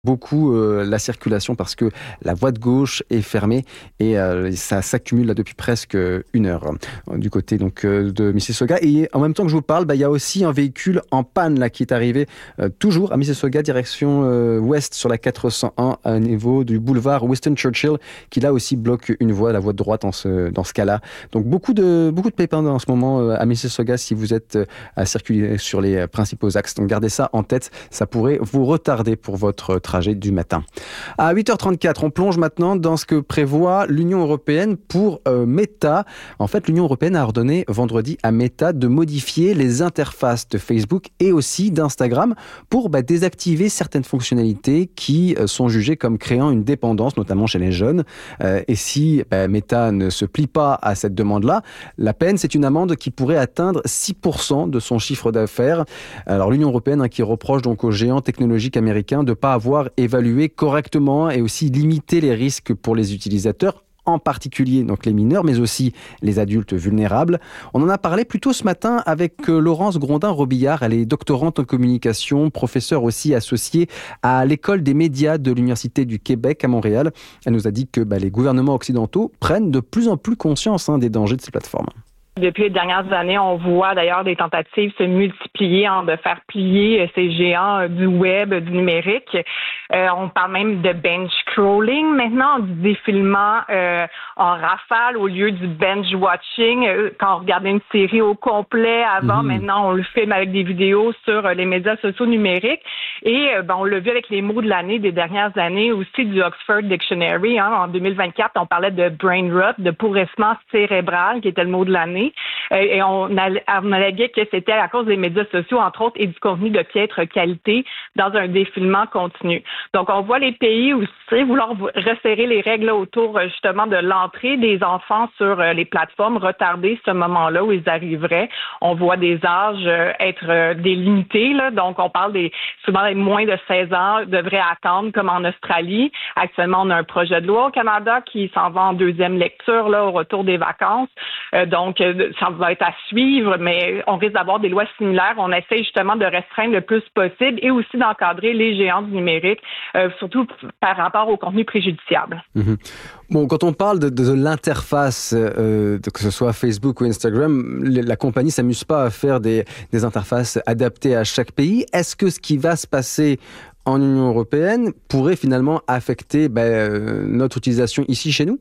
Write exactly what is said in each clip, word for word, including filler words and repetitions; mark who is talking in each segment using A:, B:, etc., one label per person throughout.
A: beaucoup euh, la circulation parce que la voie de gauche est fermée et euh, ça s'accumule là depuis presque une heure euh, du côté donc euh, de Mississauga. Et en même temps que je vous parle, bah, il y a aussi un véhicule en panne là qui est arrivé euh, toujours à Mississauga, direction euh, ouest sur la quatre cent un à niveau du boulevard Winston Churchill, qui là aussi bloque une voie, la voie de droite dans ce, dans ce cas-là. Donc beaucoup de, beaucoup de pépins en ce moment euh, à Mississauga si vous êtes euh, à circuler sur les principaux axes. Donc gardez ça en tête, ça pourrait vous retarder pour votre trajet du matin. À huit heures trente-quatre, on plonge maintenant dans ce que prévoit l'Union européenne pour euh, Meta. En fait, l'Union européenne a ordonné vendredi à Meta de modifier les interfaces de Facebook et aussi d'Instagram pour bah, désactiver certaines fonctionnalités qui euh, sont jugées comme créant une dépendance, notamment chez les jeunes. Euh, et si bah, Meta ne se plie pas à cette demande-là, la peine, c'est une amende qui pourrait atteindre six pour cent de son chiffre d'affaires. Alors l'Union européenne hein, qui reproche donc aux géants technologiques américains de ne pas avoir évalué correctement et aussi limité les risques pour les utilisateurs, en particulier donc les mineurs, mais aussi les adultes vulnérables. On en a parlé plus tôt ce matin avec Laurence Grondin-Robillard. Elle est doctorante en communication, professeure aussi associée à l'École des médias de l'Université du Québec à Montréal. Elle nous a dit que bah, les gouvernements occidentaux prennent de plus en plus conscience hein, des dangers de ces plateformes.
B: Depuis les dernières années, on voit d'ailleurs des tentatives se multiplier hein, de faire plier ces géants du web, du numérique. Euh, on parle même de bench crawling maintenant, du défilement euh, en rafale au lieu du bench watching. Quand on regardait une série au complet avant, mmh. maintenant on le filme avec des vidéos sur les médias sociaux numériques. Et euh, ben, on l'a vu avec les mots de l'année des dernières années aussi du Oxford Dictionary. Hein, en deux mille vingt-quatre, on parlait de brain rot, de pourrissement cérébral, qui était le mot de l'année. Et on, on alléguait que c'était à cause des médias sociaux, entre autres, et du contenu de piètre qualité dans un défilement continu. Donc, on voit les pays aussi vouloir resserrer les règles autour, justement, de l'entrée des enfants sur les plateformes, retarder ce moment-là où ils arriveraient. On voit des âges être délimités, là. Donc, on parle des, souvent des moins de seize ans devraient attendre, comme en Australie. Actuellement, on a un projet de loi au Canada qui s'en va en deuxième lecture, là, au retour des vacances. Euh, donc, ça va être à suivre, mais on risque d'avoir des lois similaires. On essaie justement de restreindre le plus possible et aussi d'encadrer les géants du numérique, euh, surtout par rapport au contenu préjudiciable.
A: Mmh. Bon, quand on parle de, de l'interface, euh, de, que ce soit Facebook ou Instagram, la compagnie ne s'amuse pas à faire des, des interfaces adaptées à chaque pays. Est-ce que ce qui va se passer en Union européenne pourrait finalement affecter ben, notre utilisation ici chez nous?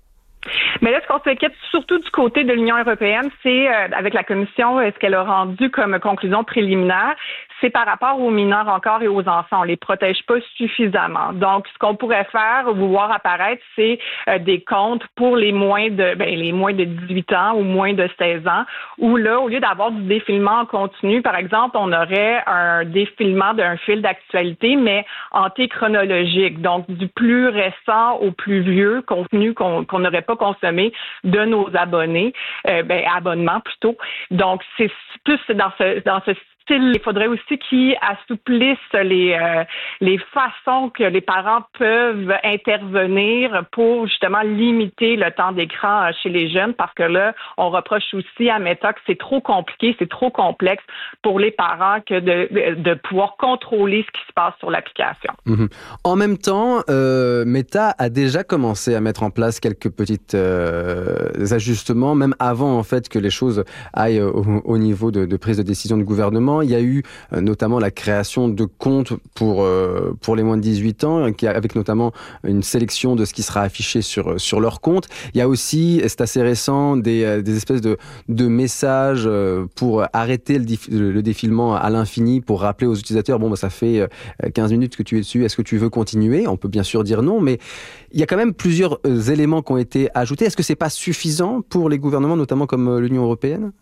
B: Mais là, ce qu'on s'inquiète surtout du côté de l'Union européenne, c'est euh, avec la Commission, ce qu'elle a rendu comme conclusion préliminaire, c'est par rapport aux mineurs encore et aux enfants. On les protège pas suffisamment. Donc, ce qu'on pourrait faire ou voir apparaître, c'est euh, des comptes pour les moins de ben, les moins de dix-huit ans ou moins de seize ans, où là, au lieu d'avoir du défilement en continu, par exemple, on aurait un défilement d'un fil d'actualité, mais antéchronologique. Donc, du plus récent au plus vieux contenu qu'on qu'on n'aurait pas consommé de nos abonnés, euh, ben, abonnements plutôt. Donc, c'est plus dans ce dans ce il faudrait aussi qu'ils assouplissent les, euh, les façons que les parents peuvent intervenir pour justement limiter le temps d'écran chez les jeunes, parce que là, on reproche aussi à Meta que c'est trop compliqué, c'est trop complexe pour les parents que de, de, de pouvoir contrôler ce qui se passe sur l'application.
A: Mmh. En même temps, euh, Meta a déjà commencé à mettre en place quelques petits euh, ajustements, même avant en fait que les choses aillent au, au niveau de, de prise de décision du gouvernement. Il y a eu euh, notamment la création de comptes pour, euh, pour les moins de dix-huit ans, qui, avec notamment une sélection de ce qui sera affiché sur, sur leur compte. Il y a aussi, c'est assez récent, des, des espèces de, de messages pour arrêter le, dif- le défilement à l'infini, pour rappeler aux utilisateurs, bon, bah, ça fait quinze minutes que tu es dessus, est-ce que tu veux continuer? On peut bien sûr dire non, mais il y a quand même plusieurs euh, éléments qui ont été ajoutés. Est-ce que c'est pas suffisant pour les gouvernements, notamment comme euh, l'Union européenne?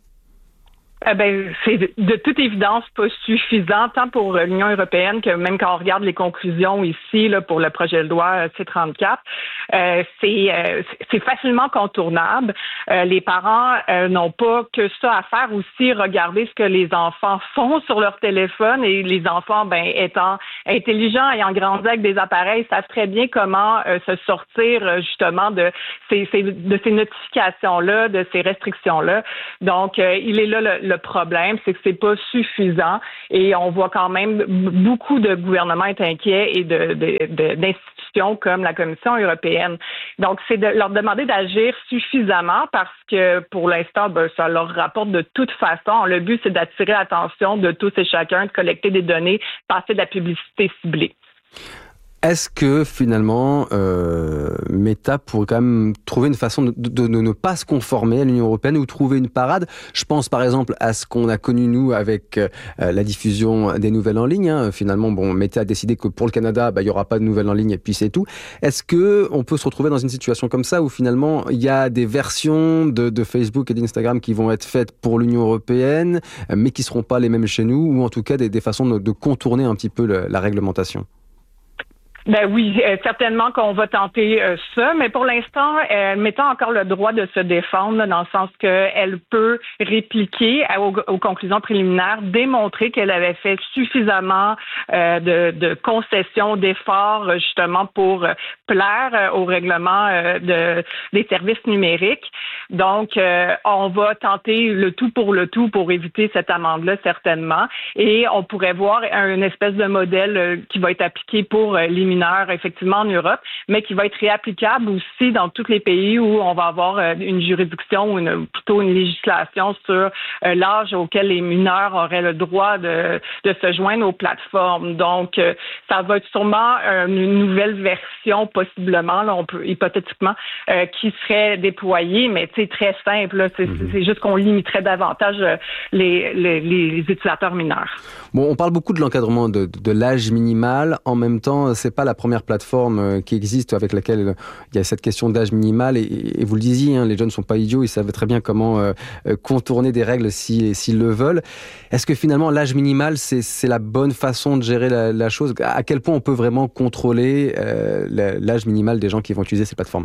B: Eh ben, c'est de, de toute évidence pas suffisant, tant pour l'Union européenne que même quand on regarde les conclusions ici là, pour le projet de loi C trente-quatre, euh, c'est, euh, c'est facilement contournable. Euh, les parents euh, n'ont pas que ça à faire aussi, regarder ce que les enfants font sur leur téléphone, et les enfants, ben, étant intelligents, ayant grandi avec des appareils, savent très bien comment euh, se sortir justement de ces, ces, de ces notifications-là, de ces restrictions-là. Donc, euh, il est là le le problème, c'est que c'est pas suffisant et on voit quand même beaucoup de gouvernements être inquiets et de, de, de, d'institutions comme la Commission européenne. Donc, c'est de leur demander d'agir suffisamment parce que pour l'instant, ben, ça leur rapporte de toute façon. Le but, c'est d'attirer l'attention de tous et chacun, de collecter des données, passer de la publicité ciblée.
A: Est-ce que finalement euh, Meta pourrait quand même trouver une façon de, de, de ne pas se conformer à l'Union européenne ou trouver une parade? Je pense par exemple à ce qu'on a connu nous avec euh, la diffusion des nouvelles en ligne. Hein. Finalement, bon, Meta a décidé que pour le Canada, bah, il y aura pas de nouvelles en ligne et puis c'est tout. Est-ce que on peut se retrouver dans une situation comme ça où finalement il y a des versions de, de Facebook et d'Instagram qui vont être faites pour l'Union européenne, mais qui seront pas les mêmes chez nous, ou en tout cas des, des façons de, de contourner un petit peu le, la réglementation?
B: Ben oui, euh, certainement qu'on va tenter euh, ça, mais pour l'instant, euh, Meta a encore le droit de se défendre, là, dans le sens qu'elle peut répliquer à, aux, aux conclusions préliminaires, démontrer qu'elle avait fait suffisamment euh, de, de concessions, d'efforts, justement, pour euh, plaire euh, au règlement euh, de, des services numériques. Donc, euh, on va tenter le tout pour le tout pour éviter cette amende-là, certainement, et on pourrait voir une espèce de modèle euh, qui va être appliqué pour euh, les mineurs, effectivement, en Europe, mais qui va être réapplicable aussi dans tous les pays où on va avoir euh, une juridiction ou une, plutôt une législation sur euh, l'âge auquel les mineurs auraient le droit de, de se joindre aux plateformes. Donc, euh, ça va être sûrement euh, une nouvelle version, possiblement, là, on peut, hypothétiquement, euh, qui serait déployée, mais c'est très simple. Là, c'est, mm-hmm. c'est juste qu'on limiterait davantage euh, les, les, les utilisateurs mineurs.
A: Bon, on parle beaucoup de l'encadrement de, de, de l'âge minimal. En même temps, c'est pas la première plateforme qui existe avec laquelle il y a cette question d'âge minimal. Et, et vous le disiez, hein, les jeunes ne sont pas idiots, ils savent très bien comment euh, contourner des règles si, s'ils le veulent. Est-ce que finalement l'âge minimal, c'est, c'est la bonne façon de gérer la, la chose? À quel point on peut vraiment contrôler euh, l'âge minimal des gens qui vont utiliser ces plateformes?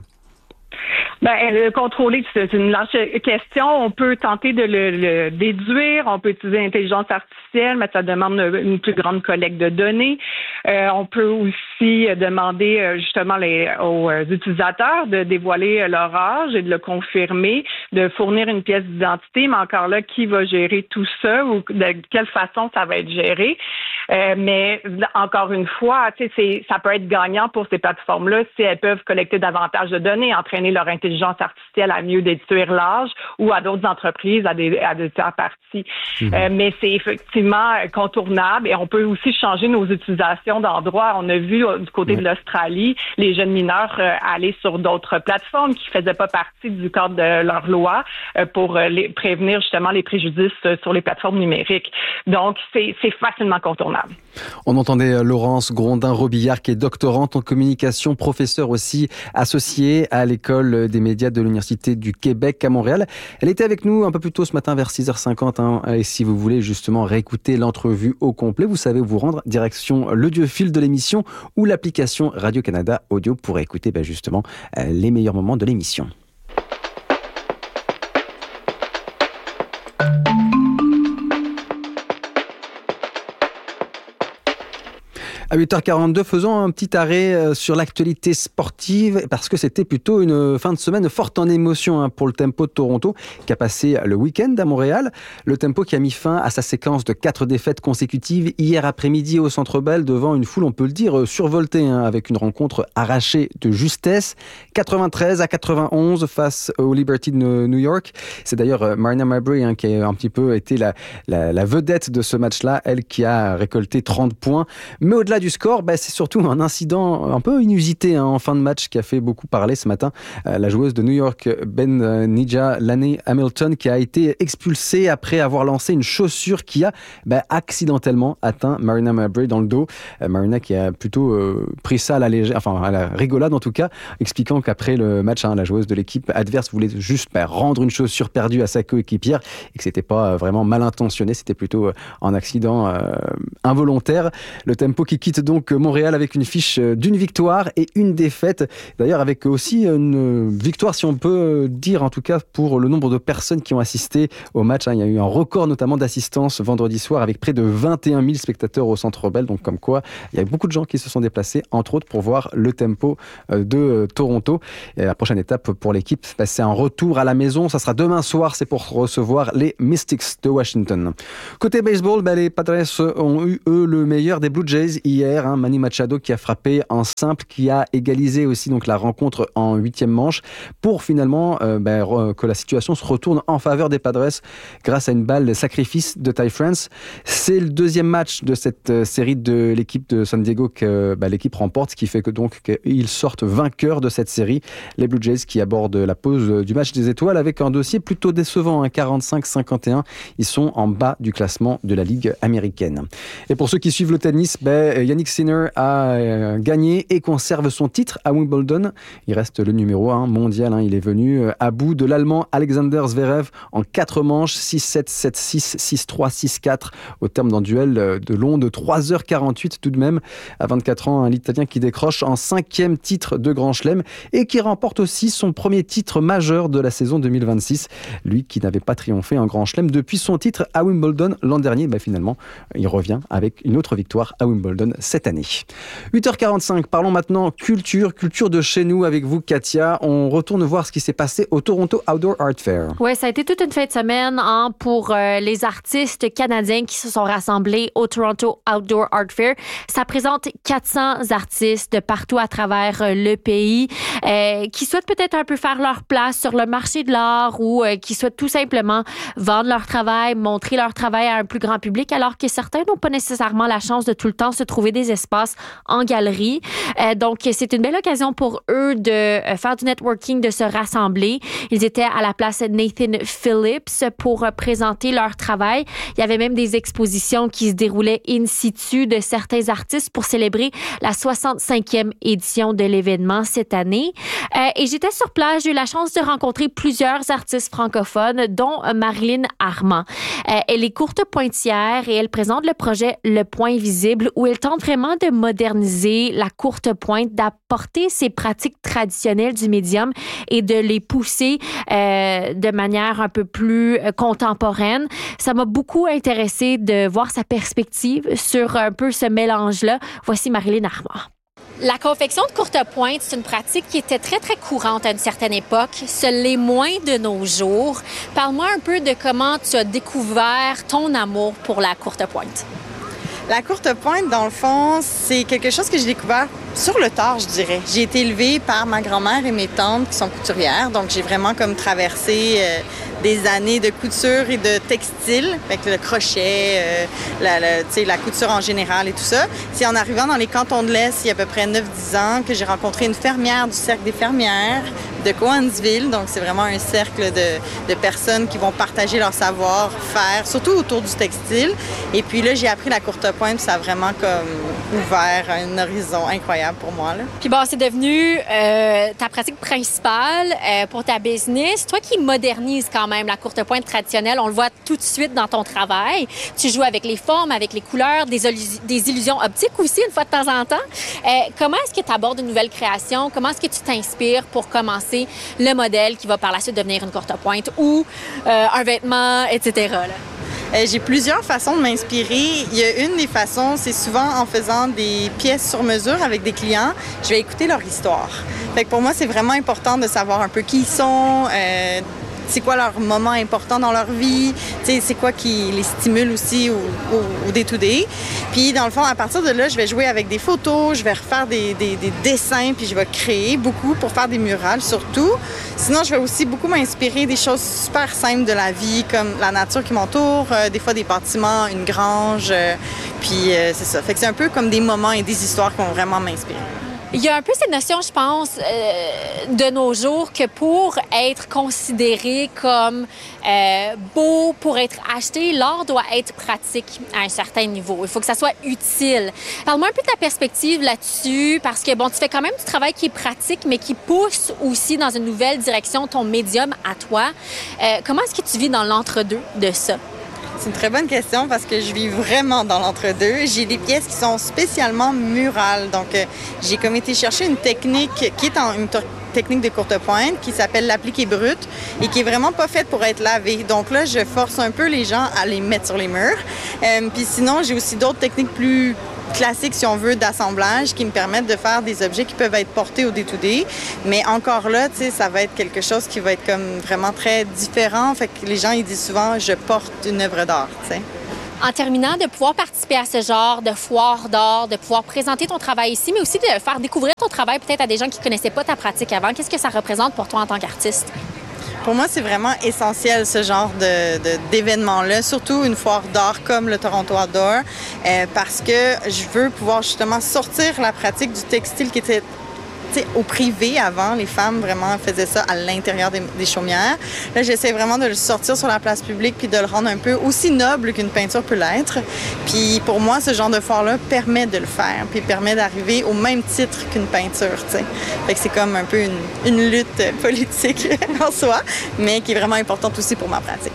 B: Ben, le contrôler, c'est une large question. On peut tenter de le, le déduire. On peut utiliser l'intelligence artificielle, mais ça demande une plus grande collecte de données. Euh, on peut aussi demander justement les, aux utilisateurs de dévoiler leur âge et de le confirmer, de fournir une pièce d'identité. Mais encore là, qui va gérer tout ça ou de quelle façon ça va être géré? Euh, mais encore une fois, tu sais, c'est, ça peut être gagnant pour ces plateformes-là si elles peuvent collecter davantage de données, entraîner leur intelligence artificielle à mieux déduire l'âge ou à d'autres entreprises, à des, à des tiers parties. Mmh. Euh, mais c'est effectivement contournable et on peut aussi changer nos utilisations d'endroits. On a vu du côté mmh. de l'Australie, les jeunes mineurs euh, aller sur d'autres plateformes qui ne faisaient pas partie du cadre de leur loi euh, pour euh, les, prévenir justement les préjudices euh, sur les plateformes numériques. Donc, c'est, c'est facilement contournable.
A: On entendait Laurence Grondin-Robillard qui est doctorante en communication, professeure aussi associée à l'école des médias de l'Université du Québec à Montréal. Elle était avec nous un peu plus tôt ce matin vers six heures cinquante. Hein, et si vous voulez justement réécouter l'entrevue au complet, vous savez où vous rendre, direction l'audiofil de l'émission ou l'application Radio-Canada Audio pour écouter ben, justement les meilleurs moments de l'émission. À huit heures quarante-deux, faisons un petit arrêt sur l'actualité sportive parce que c'était plutôt une fin de semaine forte en émotion hein, pour le Tempo de Toronto qui a passé le week-end à Montréal. Le Tempo qui a mis fin à sa séquence de quatre défaites consécutives hier après-midi au Centre Bell devant une foule, on peut le dire, survoltée hein, avec une rencontre arrachée de justesse. quatre-vingt-treize à quatre-vingt-onze face au Liberty de New York. C'est d'ailleurs Marina Mabrey hein, qui a un petit peu été la, la, la vedette de ce match-là, elle qui a récolté trente points. Mais au-delà du score, bah, c'est surtout un incident un peu inusité hein, en fin de match qui a fait beaucoup parler ce matin. Euh, la joueuse de New York, Benija Laney Hamilton, qui a été expulsée après avoir lancé une chaussure qui a bah, accidentellement atteint Marina Mabrey dans le dos. Euh, Marina qui a plutôt euh, pris ça à la légère, enfin à la rigolade en tout cas, expliquant qu'après le match, hein, la joueuse de l'équipe adverse voulait juste bah, rendre une chaussure perdue à sa coéquipière et que c'était pas euh, vraiment mal intentionné, c'était plutôt euh, un accident euh, involontaire. Le Tempo qui quitte quitte donc Montréal avec une fiche d'une victoire et une défaite. D'ailleurs, avec aussi une victoire, si on peut dire, en tout cas, pour le nombre de personnes qui ont assisté au match. Il y a eu un record notamment d'assistance vendredi soir avec près de vingt et un mille spectateurs au Centre Bell. Donc, comme quoi, il y a beaucoup de gens qui se sont déplacés, entre autres, pour voir le Tempo de Toronto. Et la prochaine étape pour l'équipe, c'est un retour à la maison. Ça sera demain soir. C'est pour recevoir les Mystics de Washington. Côté baseball, ben, les Padres ont eu, eux, le meilleur des Blue Jays hier. Hein, Manny Machado qui a frappé en simple, qui a égalisé aussi donc, la rencontre en huitième manche pour finalement euh, ben, re, que la situation se retourne en faveur des Padres grâce à une balle de sacrifice de Ty France. C'est le deuxième match de cette euh, série de l'équipe de San Diego que ben, l'équipe remporte, ce qui fait que donc qu'ils sortent vainqueurs de cette série. Les Blue Jays qui abordent la pause du match des étoiles avec un dossier plutôt décevant, hein, quarante-cinq cinquante et un. Ils sont en bas du classement de la Ligue américaine. Et pour ceux qui suivent le tennis, ben, Yannick Sinner a euh, gagné et conserve son titre à Wimbledon. Il reste le numéro un mondial. Hein. Il est venu à bout de l'Allemand Alexander Zverev en quatre manches, six sept, sept six, six trois, six quatre, au terme d'un duel de long de trois heures quarante-huit tout de même. À vingt-quatre ans, un l'Italien qui décroche en cinquième titre de Grand Chelem et qui remporte aussi son premier titre majeur de la saison deux mille vingt-six. Lui qui n'avait pas triomphé en Grand Chelem depuis son titre à Wimbledon l'an dernier. Ben finalement, il revient avec une autre victoire à Wimbledon cette année. huit heures quarante-cinq, parlons maintenant culture, culture de chez nous avec vous, Katia. On retourne voir ce qui s'est passé au Toronto Outdoor Art Fair.
C: Oui, ça a été toute une fin de semaine hein, pour euh, les artistes canadiens qui se sont rassemblés au Toronto Outdoor Art Fair. Ça présente quatre cents artistes de partout à travers euh, le pays euh, qui souhaitent peut-être un peu faire leur place sur le marché de l'art ou euh, qui souhaitent tout simplement vendre leur travail, montrer leur travail à un plus grand public, alors que certains n'ont pas nécessairement la chance de tout le temps se trouver des espaces en galerie. Euh, donc, c'est une belle occasion pour eux de euh, faire du networking, de se rassembler. Ils étaient à la place Nathan Phillips pour euh, présenter leur travail. Il y avait même des expositions qui se déroulaient in situ de certains artistes pour célébrer la soixante-cinquième édition de l'événement cette année. Euh, et j'étais sur place, j'ai eu la chance de rencontrer plusieurs artistes francophones, dont Marilyn Armand. Euh, elle est courte pointillère et elle présente le projet Le Point Visible où elle tente vraiment de moderniser la courte pointe, d'apporter ses pratiques traditionnelles du médium et de les pousser euh, de manière un peu plus euh, contemporaine. Ça m'a beaucoup intéressée de voir sa perspective sur un peu ce mélange-là. Voici Marilyn Armand. La confection de courte pointe, c'est une pratique qui était très, très courante à une certaine époque. Ce l'est moins de nos jours. Parle-moi un peu de comment tu as découvert ton amour pour la courte pointe.
D: La courte pointe, dans le fond, c'est quelque chose que j'ai découvert sur le tard, je dirais. J'ai été élevée par ma grand-mère et mes tantes qui sont couturières, donc j'ai vraiment comme traversé euh, des années de couture et de textile, avec le crochet, euh, la, la, tu sais, la couture en général et tout ça. C'est en arrivant dans les cantons de l'Est, il y a à peu près neuf dix ans, que j'ai rencontré une fermière du Cercle des fermières de Cowansville. Donc, c'est vraiment un cercle de, de personnes qui vont partager leur savoir-faire, surtout autour du textile. Et puis là, j'ai appris la courte pointe, puis ça a vraiment comme ouvert un horizon incroyable pour moi, là.
C: Puis bon, c'est devenu euh, ta pratique principale euh, pour ta business. Toi qui modernises quand même la courte pointe traditionnelle, on le voit tout de suite dans ton travail. Tu joues avec les formes, avec les couleurs, des, des illusions optiques aussi, une fois de temps en temps. Euh, comment est-ce que tu abordes une nouvelle création? Comment est-ce que tu t'inspires pour commencer le modèle qui va par la suite devenir une courte pointe ou euh, un vêtement, et cetera, là?
D: Euh, j'ai plusieurs façons de m'inspirer. Il y a une des façons, c'est souvent en faisant des pièces sur mesure avec des clients. Je vais écouter leur histoire. Fait que pour moi, c'est vraiment important de savoir un peu qui ils sont, euh, c'est quoi leur moment important dans leur vie, c'est quoi qui les stimule aussi au, au, au day-to-day. Puis, dans le fond, à partir de là, je vais jouer avec des photos, je vais refaire des, des, des dessins, puis je vais créer beaucoup pour faire des murales, surtout. Sinon, je vais aussi beaucoup m'inspirer des choses super simples de la vie, comme la nature qui m'entoure, euh, des fois des bâtiments, une grange, euh, puis euh, c'est ça. Fait que c'est un peu comme des moments et des histoires qui vont vraiment m'inspirer.
C: Il y a un peu cette notion, je pense, euh, de nos jours que pour être considéré comme euh, beau, pour être acheté, l'art doit être pratique à un certain niveau. Il faut que ça soit utile. Parle-moi un peu de ta perspective là-dessus, parce que bon, tu fais quand même du travail qui est pratique, mais qui pousse aussi dans une nouvelle direction ton médium à toi. Euh, comment est-ce que tu vis dans l'entre-deux de ça?
D: C'est une très bonne question parce que je vis vraiment dans l'entre-deux. J'ai des pièces qui sont spécialement murales. Donc, euh, j'ai comme été chercher une technique qui est en, une t- technique de courte pointe qui s'appelle l'appliqué brut et qui est vraiment pas faite pour être lavée. Donc là, je force un peu les gens à les mettre sur les murs. Euh, puis sinon, j'ai aussi d'autres techniques plus classiques, si on veut, d'assemblage qui me permettent de faire des objets qui peuvent être portés au day-to-day. Mais encore là, tu sais, ça va être quelque chose qui va être comme vraiment très différent. Fait que les gens, ils disent souvent, je porte une œuvre d'art, tu sais.
C: En terminant, de pouvoir participer à ce genre de foire d'art, de pouvoir présenter ton travail ici, mais aussi de faire découvrir ton travail peut-être à des gens qui ne connaissaient pas ta pratique avant. Qu'est-ce que ça représente pour toi en tant qu'artiste?
D: Pour moi, c'est vraiment essentiel ce genre de, de, d'événement-là, surtout une foire d'art comme le Toronto Outdoor, euh, parce que je veux pouvoir justement sortir la pratique du textile qui était au privé avant. Les femmes vraiment faisaient ça à l'intérieur des, des chaumières. Là, j'essaie vraiment de le sortir sur la place publique puis de le rendre un peu aussi noble qu'une peinture peut l'être. Puis pour moi, ce genre de foire-là permet de le faire puis permet d'arriver au même titre qu'une peinture, tu sais. Fait que c'est comme un peu une, une lutte politique en soi, mais qui est vraiment importante aussi pour ma pratique.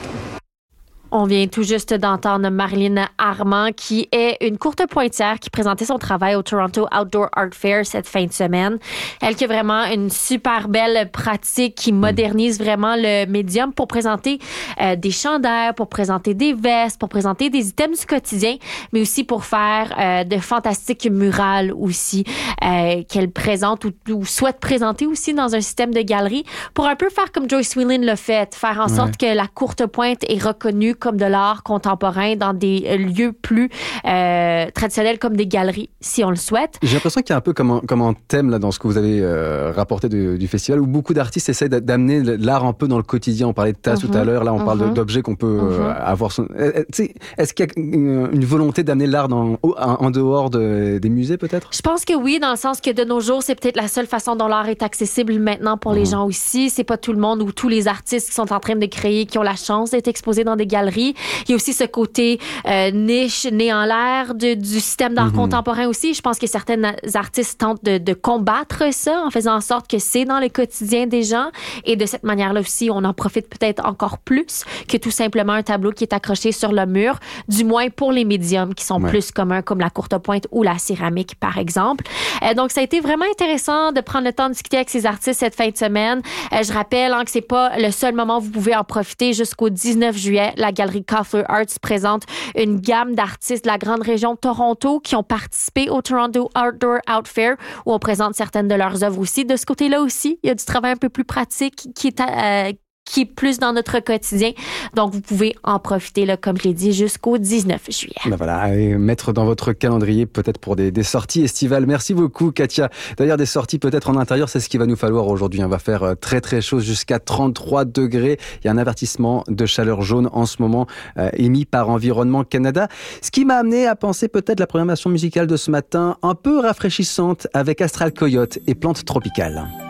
C: On vient tout juste d'entendre Marilyn Armand, qui est une courte pointière qui présentait son travail au Toronto Outdoor Art Fair cette fin de semaine. Elle qui a vraiment une super belle pratique qui modernise vraiment le médium pour présenter euh, des chandails, pour présenter des vestes, pour présenter des items du quotidien, mais aussi pour faire euh, de fantastiques murales aussi euh, qu'elle présente ou, ou souhaite présenter aussi dans un système de galerie pour un peu faire comme Joyce Whelan l'a fait, faire en sorte ouais. que la courte pointe est reconnue comme de l'art contemporain dans des lieux plus euh, traditionnels comme des galeries, si on le souhaite.
A: J'ai l'impression qu'il y a un peu comme un, comme un thème là, dans ce que vous avez euh, rapporté du, du festival, où beaucoup d'artistes essaient d'amener l'art un peu dans le quotidien. On parlait de tasses mm-hmm. tout à l'heure, là on mm-hmm. parle d'objets qu'on peut mm-hmm. euh, avoir. Son... Est-ce qu'il y a une, une volonté d'amener l'art dans, en dehors de, des musées peut-être?
C: Je pense que oui, dans le sens que de nos jours, c'est peut-être la seule façon dont l'art est accessible maintenant pour mm-hmm. les gens aussi. C'est pas tout le monde ou tous les artistes qui sont en train de créer qui ont la chance d'être exposés dans des galeries. Il y a aussi ce côté euh, niche, né en l'air de, du système d'art mm-hmm. contemporain aussi. Je pense que certains artistes tentent de, de combattre ça en faisant en sorte que c'est dans le quotidien des gens. Et de cette manière-là aussi, on en profite peut-être encore plus que tout simplement un tableau qui est accroché sur le mur, du moins pour les médiums qui sont ouais. plus communs comme la courte pointe ou la céramique, par exemple. Euh, donc, ça a été vraiment intéressant de prendre le temps de discuter avec ces artistes cette fin de semaine. Euh, je rappelle hein, que c'est pas le seul moment où vous pouvez en profiter. Jusqu'au dix-neuf juillet, la Galerie Kaufler Arts présente une gamme d'artistes de la grande région de Toronto qui ont participé au Toronto Outdoor Art Fair où on présente certaines de leurs œuvres aussi. De ce côté-là aussi, il y a du travail un peu plus pratique qui est euh, qui est plus dans notre quotidien. Donc, vous pouvez en profiter, là, comme je l'ai dit, jusqu'au dix-neuf juillet.
A: Ben voilà, et mettre dans votre calendrier peut-être pour des, des sorties estivales. Merci beaucoup, Katia. D'ailleurs, des sorties peut-être en intérieur, c'est ce qu'il va nous falloir aujourd'hui. On va faire très, très chaud jusqu'à trente-trois degrés. Il y a un avertissement de chaleur jaune en ce moment euh, émis par Environnement Canada. Ce qui m'a amené à penser peut-être la programmation musicale de ce matin un peu rafraîchissante avec Astral Coyote et Plantes Tropicales.